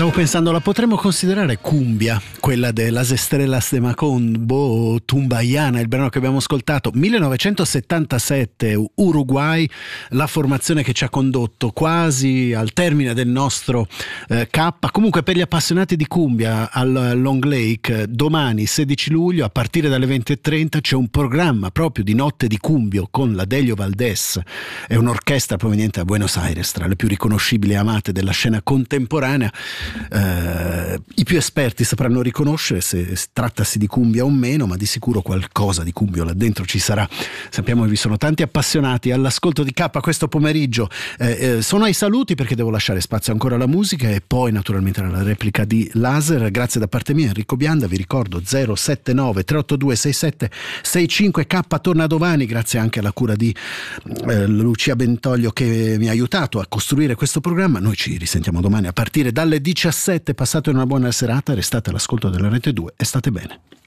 Stavo pensando, la potremmo considerare cumbia, quella de Las Estrellas de Macombo, Tumbaiana, il brano che abbiamo ascoltato, 1977, Uruguay, la formazione che ci ha condotto quasi al termine del nostro K. Comunque, per gli appassionati di cumbia al Long Lake, domani 16 luglio a partire dalle 20:30 c'è un programma proprio di notte di cumbio con la Delio Valdés, è un'orchestra proveniente da Buenos Aires, tra le più riconoscibili e amate della scena contemporanea. I più esperti sapranno riconoscere se trattasi di cumbia o meno, ma di sicuro qualcosa di cumbio là dentro ci sarà. Sappiamo che vi sono tanti appassionati all'ascolto di K questo pomeriggio. Sono ai saluti perché devo lasciare spazio ancora alla musica e poi naturalmente alla replica di Laser. Grazie da parte mia, Enrico Bianda, vi ricordo 079 382 6765. K torna domani, grazie anche alla cura di Lucia Bentoglio che mi ha aiutato a costruire questo programma. Noi ci risentiamo domani a partire dalle 17. Passate una buona serata, restate all'ascolto della Rete 2 e state bene.